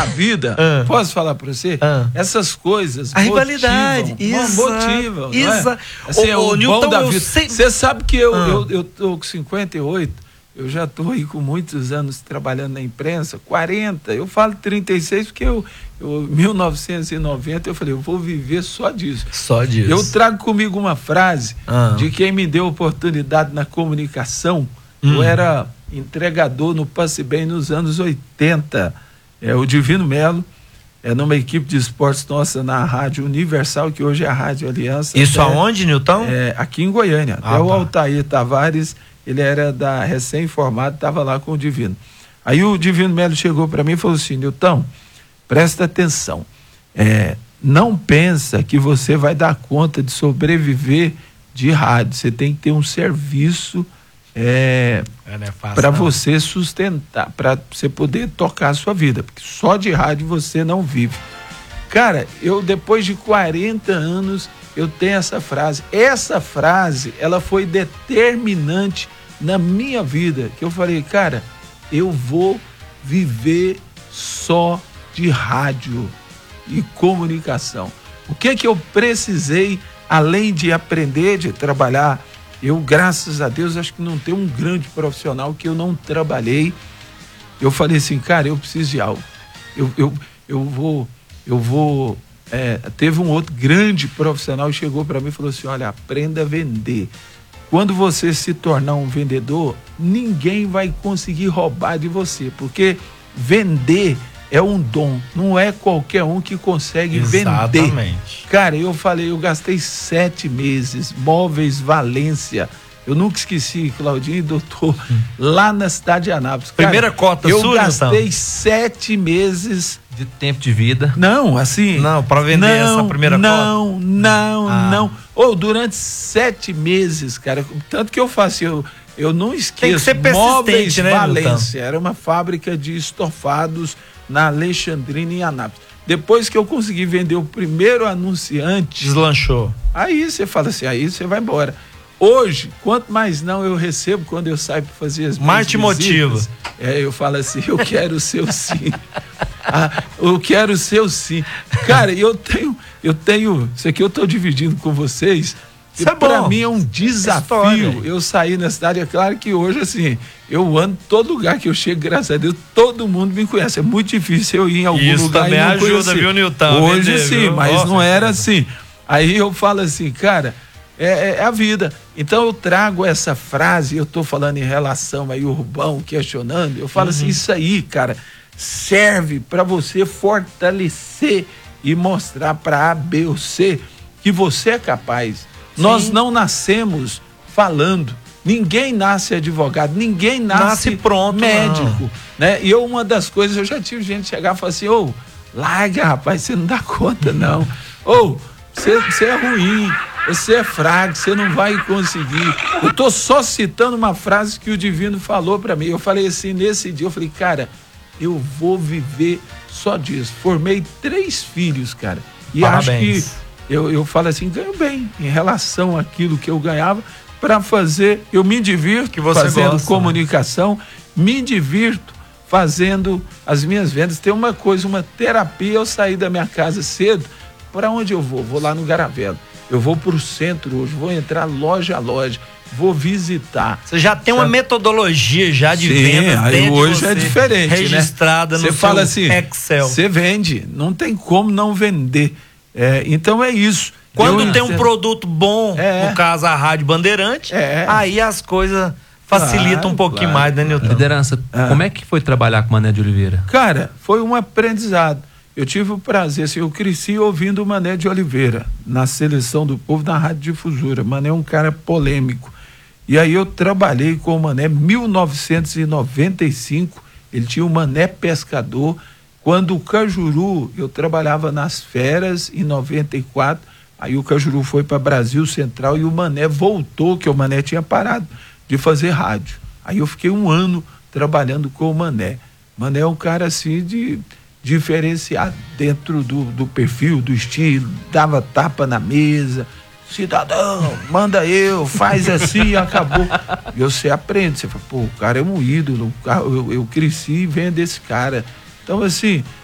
da vida, posso falar pra você? Essas coisas a rivalidade, motivam. Isso. Assim, o Newton, bom da vida. Você sabe que eu tô com 58, eu já tô aí com muitos anos trabalhando na imprensa, 40, eu falo 36 porque eu 1990 eu falei, eu vou viver só disso. Só disso. Eu trago comigo uma frase de quem me deu oportunidade na comunicação. Eu era entregador no Passe Bem nos anos 80. O Divino Melo, numa equipe de esportes nossa na Rádio Universal, que hoje é a Rádio Aliança. Isso aonde, Nilton? Aqui em Goiânia. O Altair Tavares, ele era da recém-formado, estava lá com o Divino. Aí o Divino Melo chegou para mim e falou assim, Nilton, presta atenção, não pensa que você vai dar conta de sobreviver de rádio, você tem que ter um serviço para você sustentar, para você poder tocar a sua vida, porque só de rádio você não vive. Cara, eu depois de 40 anos, eu tenho essa frase, ela foi determinante na minha vida, que eu falei, cara, eu vou viver só de rádio e comunicação. O que eu precisei, além de aprender, de trabalhar, eu, graças a Deus, acho que não tem um grande profissional que eu não trabalhei. Eu falei assim, cara, eu preciso de algo. Eu vou. Teve um outro grande profissional que chegou para mim e falou assim, olha, aprenda a vender. Quando você se tornar um vendedor, ninguém vai conseguir roubar de você, porque vender é um dom, não é qualquer um que consegue vender. Cara, eu falei, eu gastei 7 meses, Móveis Valência, eu nunca esqueci, Claudinho e doutor, lá na cidade de Anápolis. Cara, primeira cota sua, eu gastei 7 meses de tempo de vida. Não, assim. Não, para vender essa primeira cota. Não. Durante 7 meses, cara, tanto que eu faço, eu não esqueço. Tem que ser persistente, Móveis né, Valência, era uma fábrica de estofados na Alexandrina, em Anápolis. Depois que eu consegui vender o primeiro anunciante, deslanchou. Aí você fala assim, aí você vai embora. Hoje, quanto mais não eu recebo quando eu saio para fazer as minhas mais te motiva. Eu falo assim, eu quero o seu sim. Eu quero o seu sim. Cara, eu tenho, isso aqui eu estou dividindo com vocês. Para mim é um desafio eu sair na cidade. É claro que hoje, assim, eu ando em todo lugar que eu chego, graças a Deus, todo mundo me conhece. É muito difícil eu ir em algum lugar. Isso também e não ajuda, conhecer. Viu, Nilton? Hoje sim, mas não era assim. Aí eu falo assim, cara, é a vida. Então eu trago essa frase, eu estou falando em relação aí o Rubão questionando, eu falo assim, isso aí, cara, serve para você fortalecer e mostrar para A, B ou C que você é capaz. Sim. Nós não nascemos falando. Ninguém nasce advogado, ninguém nasce pronto, médico, né? E uma das coisas, eu já tive gente chegar e falar assim, larga, rapaz, você não dá conta, não. Você é ruim, você é fraco, você não vai conseguir. Eu tô só citando uma frase que o Divino falou para mim. Eu falei assim, nesse dia, eu falei, cara, eu vou viver só disso. Formei 3 filhos, cara. E parabéns. Acho que eu falo assim, ganho bem em relação àquilo que eu ganhava para fazer, eu me divirto que você fazendo gosta, comunicação, me divirto fazendo as minhas vendas. Tem uma coisa, uma terapia, eu saí da minha casa cedo, para onde eu vou? Vou lá no Garavelo, eu vou para o centro hoje, vou entrar loja a loja, vou visitar. Você já tem uma metodologia já de venda. Aí hoje é diferente, registrada, né? Você fala assim, Excel. Você vende, não tem como não vender. Então é isso. Quando tem um produto bom, no caso a Rádio Bandeirante, aí as coisas facilitam um pouquinho mais, né, Nilton? Liderança, como é que foi trabalhar com o Mané de Oliveira? Cara, foi um aprendizado. Eu tive o prazer, assim, eu cresci ouvindo o Mané de Oliveira na Seleção do Povo, na Rádio Difusora. Mané é um cara polêmico. E aí eu trabalhei com o Mané em 1995, ele tinha o Mané Pescador. Quando o Cajuru, eu trabalhava nas Feras em 94, aí o Cajuru foi para Brasil Central e o Mané voltou, que o Mané tinha parado de fazer rádio. Aí eu fiquei 1 ano trabalhando com o Mané. Mané é um cara assim de diferenciado dentro do perfil, do estilo, dava tapa na mesa, cidadão, manda faz assim e acabou. E você aprende, você fala, o cara é um ídolo, eu cresci vendo esse cara. Então, assim,